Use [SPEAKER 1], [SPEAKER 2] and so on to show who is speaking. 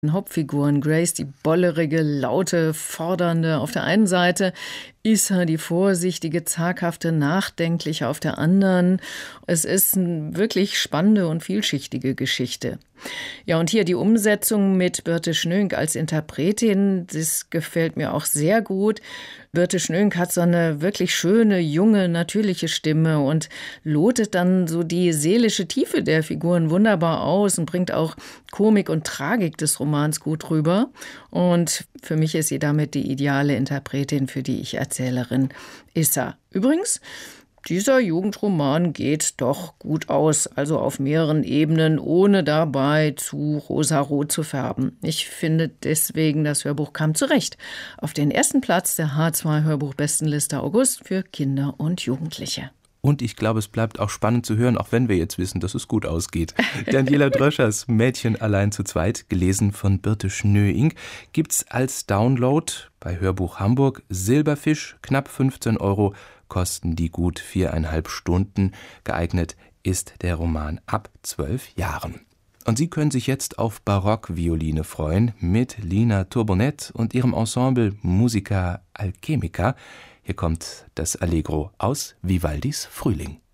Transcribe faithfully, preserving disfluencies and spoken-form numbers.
[SPEAKER 1] Hauptfiguren. Grace, die bollerige, laute, fordernde auf der einen Seite, Issa, die vorsichtige, zaghafte, nachdenkliche auf der anderen. Es ist eine wirklich spannende und vielschichtige Geschichte. Ja, und hier die Umsetzung mit Birte Schnöink als Interpretin, das gefällt mir auch sehr gut. Birte Schnöink hat so eine wirklich schöne, junge, natürliche Stimme und lotet dann so die seelische Tiefe der Figuren wunderbar aus und bringt auch Komik und Tragik des Romans gut rüber. Und für mich ist sie damit die ideale Interpretin für die Ich-Erzählerin Issa. Übrigens, dieser Jugendroman geht doch gut aus, also auf mehreren Ebenen, ohne dabei zu rosarot zu färben. Ich finde deswegen, das Hörbuch kam zurecht auf den ersten Platz der H zwei Hörbuchbestenliste August für Kinder und Jugendliche.
[SPEAKER 2] Und ich glaube, es bleibt auch spannend zu hören, auch wenn wir jetzt wissen, dass es gut ausgeht. Daniela Dröschers Mädchen allein zu zweit, gelesen von Birte Schnöink, gibt's als Download bei Hörbuch Hamburg. Silberfisch, knapp fünfzehn Euro, kosten die gut viereinhalb Stunden. Geeignet ist der Roman ab zwölf Jahren. Und Sie können sich jetzt auf Barockvioline freuen mit Lina Turbonett und ihrem Ensemble Musica Alchemica. Hier kommt das Allegro aus Vivaldis Frühling.